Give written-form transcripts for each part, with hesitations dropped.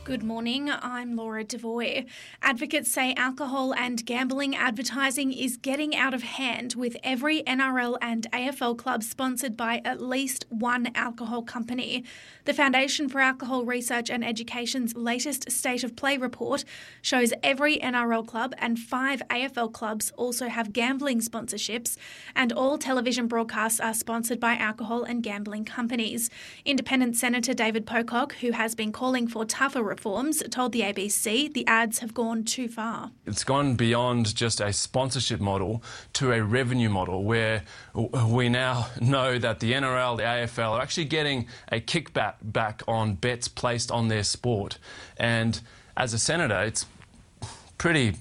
Good morning, I'm Laura Devoy. Advocates say alcohol and gambling advertising is getting out of hand, with every NRL and AFL club sponsored by at least one alcohol company. The Foundation for Alcohol Research and Education's latest State of Play report shows every NRL club and 5 AFL clubs also have gambling sponsorships, and all television broadcasts are sponsored by alcohol and gambling companies. Independent Senator David Pocock, who has been calling for tougher reforms, told the ABC the ads have gone too far. It's gone beyond just a sponsorship model to a revenue model where we now know that the NRL, the AFL are actually getting a kickback back on bets placed on their sport. And as a senator, it's pretty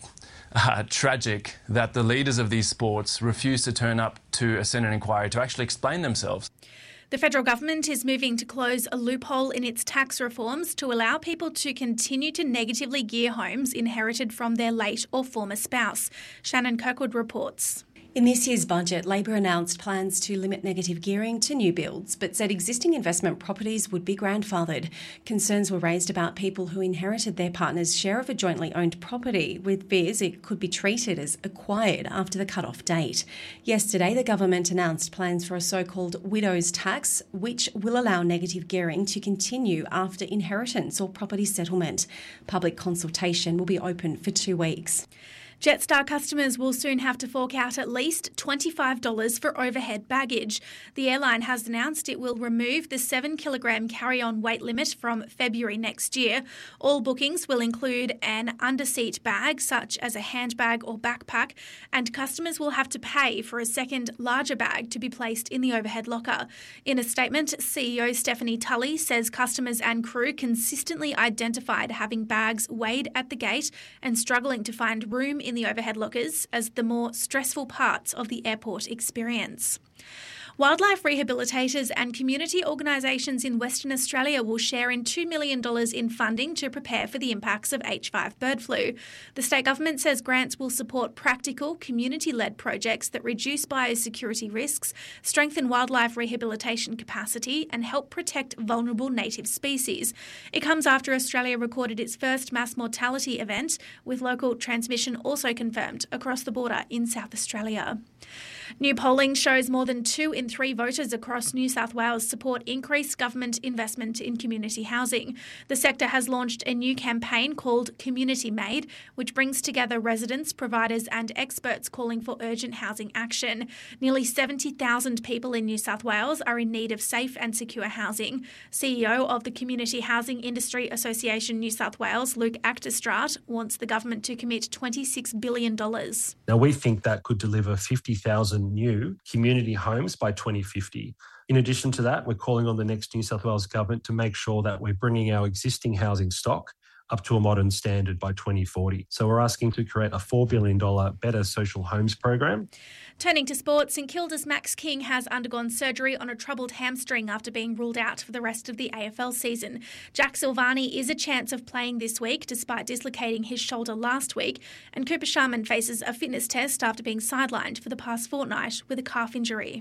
tragic that the leaders of these sports refuse to turn up to a Senate inquiry to actually explain themselves. The federal government is moving to close a loophole in its tax reforms to allow people to continue to negatively gear homes inherited from their late or former spouse. Shannon Kirkwood reports. In this year's budget, Labor announced plans to limit negative gearing to new builds, but said existing investment properties would be grandfathered. Concerns were raised about people who inherited their partner's share of a jointly owned property, with fears it could be treated as acquired after the cut-off date. Yesterday, the government announced plans for a so-called widow's tax, which will allow negative gearing to continue after inheritance or property settlement. Public consultation will be open for 2 weeks. Jetstar customers will soon have to fork out at least $25 for overhead baggage. The airline has announced it will remove the 7-kilogram carry-on weight limit from February next year. All bookings will include an underseat bag, such as a handbag or backpack, and customers will have to pay for a second, larger bag to be placed in the overhead locker. In a statement, CEO Stephanie Tully says customers and crew consistently identified having bags weighed at the gate and struggling to find room in the overhead lockers as the more stressful parts of the airport experience. Wildlife rehabilitators and community organisations in Western Australia will share in $2 million in funding to prepare for the impacts of H5 bird flu. The state government says grants will support practical, community-led projects that reduce biosecurity risks, strengthen wildlife rehabilitation capacity and help protect vulnerable native species. It comes after Australia recorded its first mass mortality event, with local transmission also confirmed across the border in South Australia. New polling shows more than 2 in 3 voters across New South Wales support increased government investment in community housing. The sector has launched a new campaign called Community Made, which brings together residents, providers and experts calling for urgent housing action. Nearly 70,000 people in New South Wales are in need of safe and secure housing. CEO of the Community Housing Industry Association New South Wales, Luke Achterstraat, wants the government to commit $26 billion. Now, we think that could deliver 50,000 new community homes by 2050. In addition to that, we're calling on the next New South Wales government to make sure that we're bringing our existing housing stock up to a modern standard by 2040. So we're asking to create a $4 billion Better Social Homes program. Turning to sports, St Kilda's Max King has undergone surgery on a troubled hamstring after being ruled out for the rest of the AFL season. Jack Silvani is a chance of playing this week despite dislocating his shoulder last week, and Cooper Sharman faces a fitness test after being sidelined for the past fortnight with a calf injury.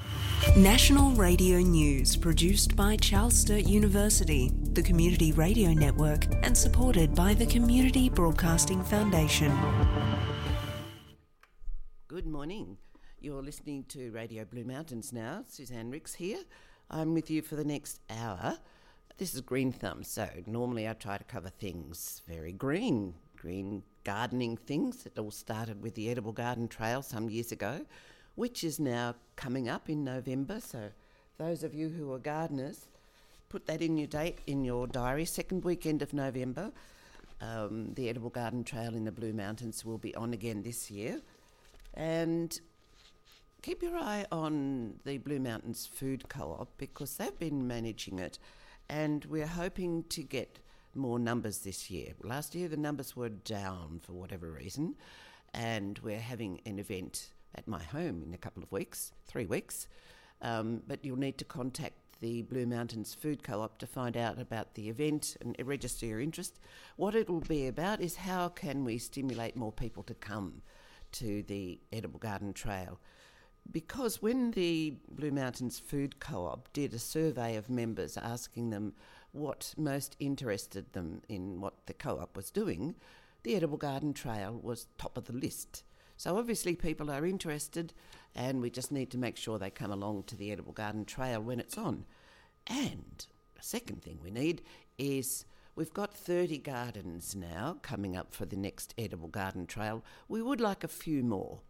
National Radio News, produced by Charles Sturt University, the Community Radio Network, and supported by the Community Broadcasting Foundation. Good morning. You're listening to Radio Blue Mountains now. Suzanne Ricks here. I'm with you for the next hour. This is Green Thumb, so normally I try to cover things very green gardening things. It all started with the Edible Garden Trail some years ago, which is now coming up in November. So those of you who are gardeners, put that in your diary, second weekend of November. The Edible Garden Trail in the Blue Mountains will be on again this year. And keep your eye on the Blue Mountains Food Co-op, because they've been managing it, and we're hoping to get more numbers this year. Last year the numbers were down for whatever reason, and we're having an event at my home in a couple of weeks, 3 weeks, but you'll need to contact the Blue Mountains Food Co-op to find out about the event and register your interest. What it'll be about is how can we stimulate more people to come to the Edible Garden Trail. Because when the Blue Mountains Food Co-op did a survey of members asking them what most interested them in what the co-op was doing, the Edible Garden Trail was top of the list. So obviously people are interested, and we just need to make sure they come along to the Edible Garden Trail when it's on. And the second thing we need is we've got 30 gardens now coming up for the next Edible Garden Trail. We would like a few more.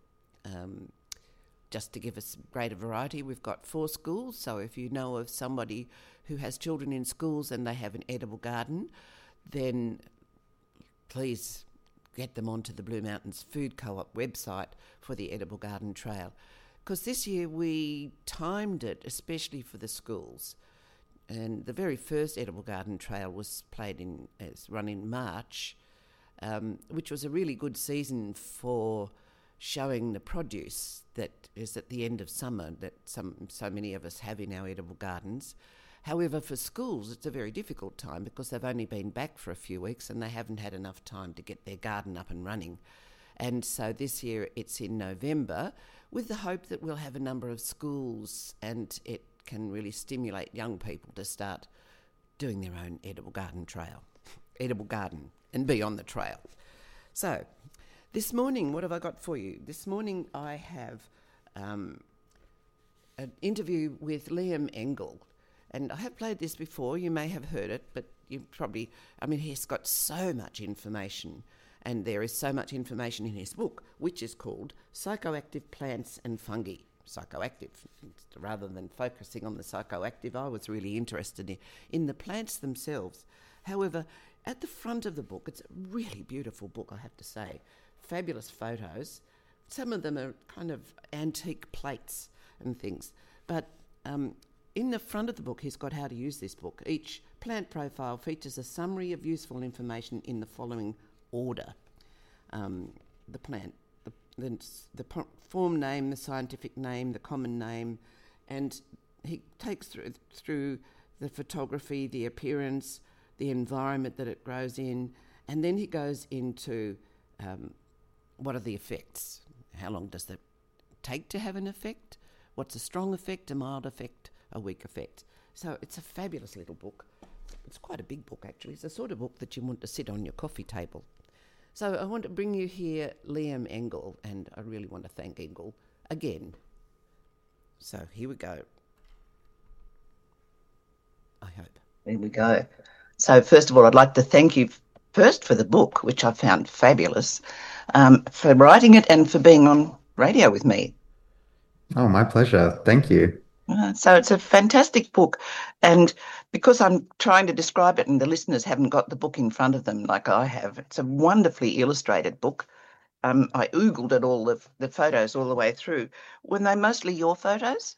Just to give us greater variety, we've got 4 schools, so if you know of somebody who has children in schools and they have an edible garden, then please get them onto the Blue Mountains Food Co-op website for the Edible Garden Trail. Because this year we timed it especially for the schools. And the very first Edible Garden Trail was run in March, which was a really good season for showing the produce that is at the end of summer that so many of us have in our edible gardens. However, for schools, it's a very difficult time because they've only been back for a few weeks and they haven't had enough time to get their garden up and running. And so this year it's in November, with the hope that we'll have a number of schools and it can really stimulate young people to start doing their own edible garden trail, edible garden, and be on the trail. So this morning, what have I got for you? This morning I have an interview with Liam Engel. And I have played this before, you may have heard it, but you probably, he's got so much information, and there is so much information in his book, which is called Psychoactive Plants and Fungi. Psychoactive. Rather than focusing on the psychoactive, I was really interested in the plants themselves. However, at the front of the book, it's a really beautiful book, I have to say. Fabulous photos. Some of them are kind of antique plates and things. But in the front of the book, he's got how to use this book. Each plant profile features a summary of useful information in the following order. The plant, the form name, the scientific name, the common name, and he takes through the photography, the appearance, the environment that it grows in, and then he goes into what are the effects? How long does it take to have an effect? What's a strong effect, a mild effect, a weak effect? So it's a fabulous little book. It's quite a big book, actually. It's the sort of book that you want to sit on your coffee table. So I want to bring you here Liam Engel, and I really want to thank Engel again. So here we go. I hope. There we go. So first of all, I'd like to thank you first for the book, which I found fabulous, for writing it and for being on radio with me. Oh, my pleasure. Thank you. So it's a fantastic book, and because I'm trying to describe it and the listeners haven't got the book in front of them like I have, it's a wonderfully illustrated book. I oogled at all the photos all the way through. Were they mostly your photos?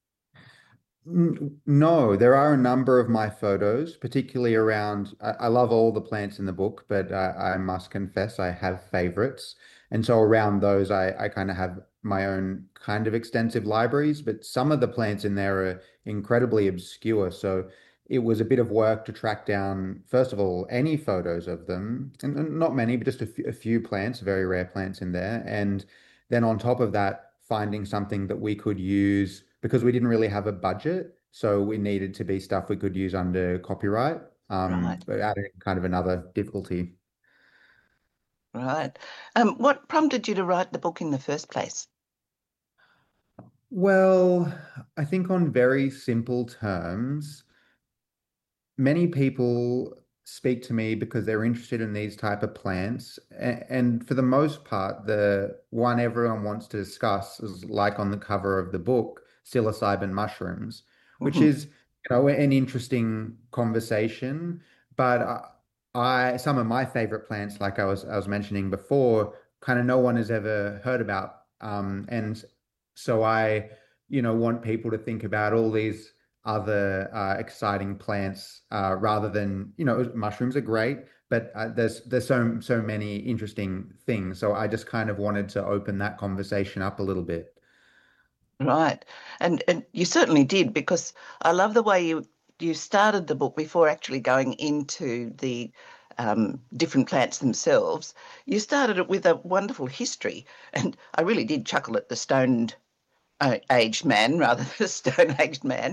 No, there are a number of my photos, particularly around, I love all the plants in the book, but I must confess I have favorites. And so around those, I kind of have my own kind of extensive libraries, but some of the plants in there are incredibly obscure. So it was a bit of work to track down, first of all, any photos of them, and not many, but just a few plants, very rare plants in there. And then on top of that, finding something that we could use, because we didn't really have a budget. So we needed to be stuff we could use under copyright, Right. but adding kind of another difficulty. Right. What prompted you to write the book in the first place? Well, I think on very simple terms, many people speak to me because they're interested in these type of plants. And for the most part, the one everyone wants to discuss is like on the cover of the book, psilocybin mushrooms, which is, an interesting conversation. But some of my favorite plants, like I was mentioning before, kind of no one has ever heard about. And so I, want people to think about all these other exciting plants rather than, mushrooms are great, but there's so many interesting things. So I just kind of wanted to open that conversation up a little bit. Right. And you certainly did, because I love the way you started the book before actually going into the different plants themselves. You started it with a wonderful history, and I really did chuckle at the stone-aged man rather than the stone-aged man.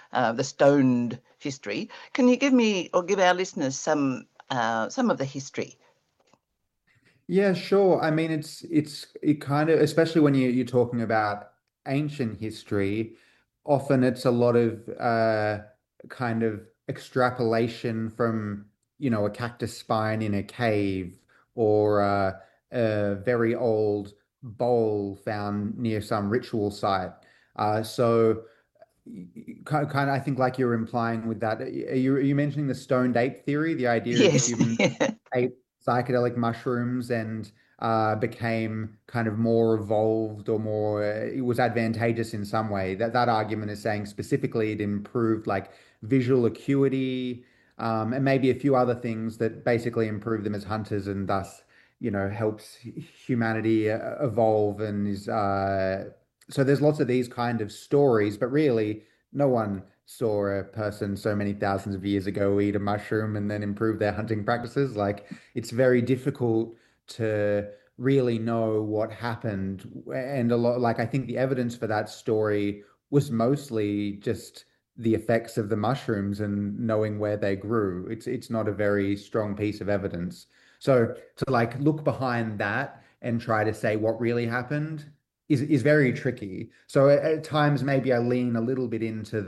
the stoned history. Can you give me or give our listeners some of the history? Yeah, sure. I mean, it kind of, especially when you're talking about ancient history, often it's a lot of kind of extrapolation from, a cactus spine in a cave or a very old bowl found near some ritual site. So kind of, I think like you're implying with that, are you mentioning the stoned ape theory, the idea of Yes. humans ate psychedelic mushrooms and became kind of more evolved or more it was advantageous in some way. That argument is saying specifically it improved like visual acuity, and maybe a few other things that basically improve them as hunters and thus, helps humanity evolve and is so there's lots of these kind of stories, but really no one saw a person so many thousands of years ago eat a mushroom and then improve their hunting practices. Like it's very difficult to really know what happened. And a lot, like I think the evidence for that story was mostly just the effects of the mushrooms and knowing where they grew. It's not a very strong piece of evidence. So to like look behind that and try to say what really happened is very tricky. So at times maybe I lean a little bit into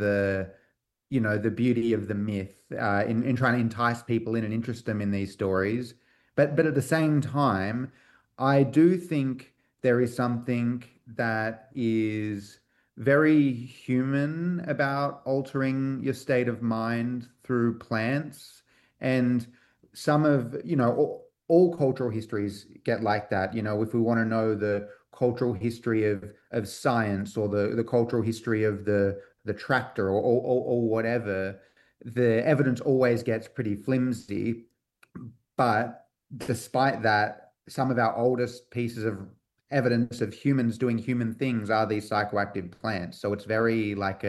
the beauty of the myth in trying to entice people in and interest them in these stories. But at the same time, I do think there is something that is very human about altering your state of mind through plants. And some of, all cultural histories get like that. If we want to know the cultural history of science or the cultural history of the tractor or whatever, the evidence always gets pretty flimsy. But despite that, some of our oldest pieces of evidence of humans doing human things are these psychoactive plants. So it's very like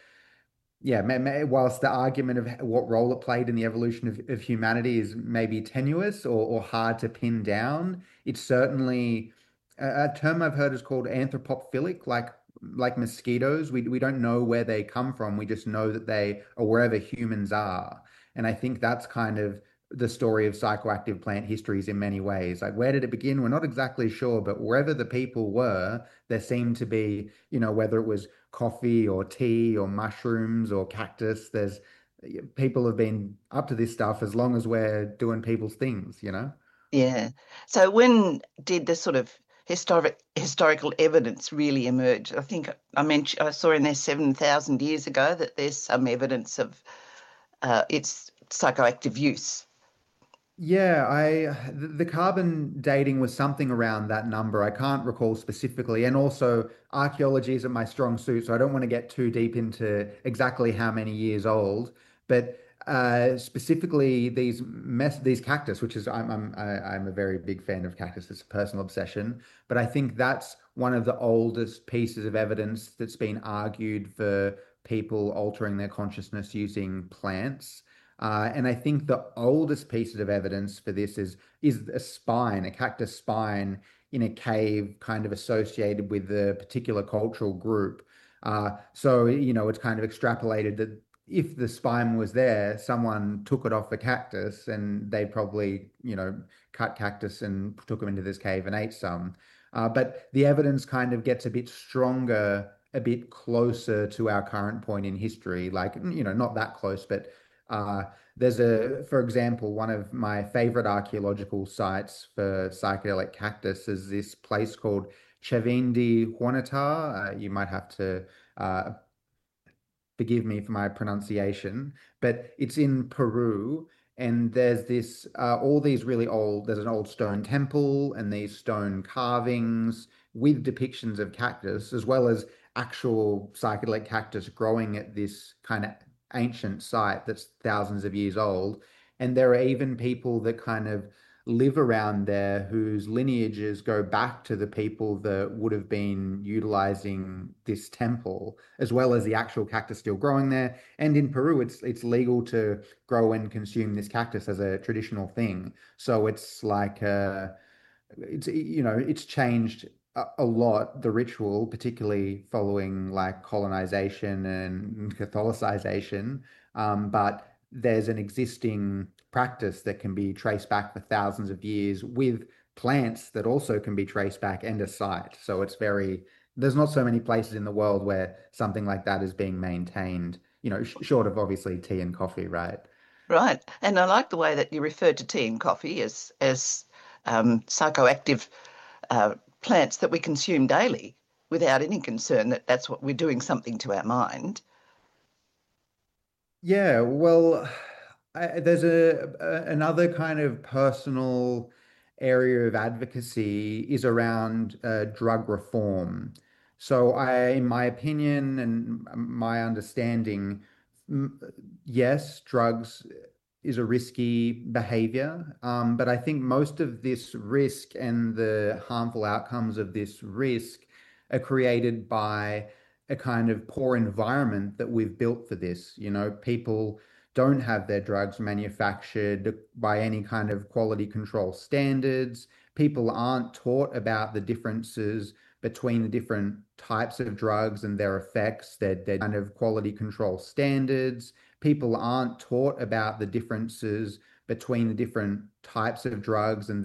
whilst the argument of what role it played in the evolution of humanity is maybe tenuous or hard to pin down, it's certainly a term I've heard is called anthropophilic, like mosquitoes. We don't know where they come from. We just know that they are wherever humans are. And I think that's kind of the story of psychoactive plant histories in many ways. Like, where did it begin? We're not exactly sure, but wherever the people were, there seemed to be, whether it was coffee or tea or mushrooms or cactus, people have been up to this stuff as long as we're doing people's things. Yeah. So when did the sort of historical evidence really emerge? I think I saw in there 7,000 years ago that there's some evidence of its psychoactive use. Yeah, the carbon dating was something around that number. I can't recall specifically. And also archaeology isn't my strong suit, so I don't want to get too deep into exactly how many years old. But specifically these cactus, which is I'm a very big fan of cactus. It's a personal obsession. But I think that's one of the oldest pieces of evidence that's been argued for people altering their consciousness using plants. And I think the oldest piece of evidence for this is a cactus spine in a cave, kind of associated with the particular cultural group. So it's kind of extrapolated that if the spine was there, someone took it off the cactus, and they probably cut cactus and took them into this cave and ate some. But the evidence kind of gets a bit stronger, a bit closer to our current point in history. Like not that close, but. For example, one of my favorite archaeological sites for psychedelic cactus is this place called Chavin de Huántar. You might have to forgive me for my pronunciation, but it's in Peru. And there's there's an old stone temple and these stone carvings with depictions of cactus, as well as actual psychedelic cactus growing at this kind of ancient site that's thousands of years old. And there are even people that kind of live around there whose lineages go back to the people that would have been utilizing this temple, as well as the actual cactus still growing there. And in Peru, it's legal to grow and consume this cactus as a traditional thing. So it's like it's changed a lot the ritual, particularly following like colonization and Catholicization, but there's an existing practice that can be traced back for thousands of years with plants that also can be traced back and a site. So there's not so many places in the world where something like that is being maintained, short of obviously tea and coffee, right? Right. And I like the way that you referred to tea and coffee as psychoactive plants that we consume daily without any concern that that's what we're doing something to our mind. Yeah, well, there's another kind of personal area of advocacy is around drug reform. So in my opinion and my understanding, yes, drugs is a risky behavior, but I think most of this risk and the harmful outcomes of this risk are created by a kind of poor environment that we've built for this. People don't have their drugs manufactured by any kind of quality control standards. People aren't taught about the differences between the different types of drugs and their effects, their kind of quality control standards. People aren't taught about the differences between the different types of drugs and